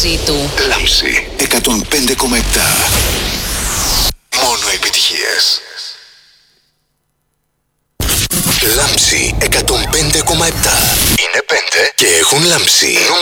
μαζί του. Λάμψη 105,7. Μόνο επιτυχίες. Λάμψη 105,7. Είναι 5 και έχουν λάμψει.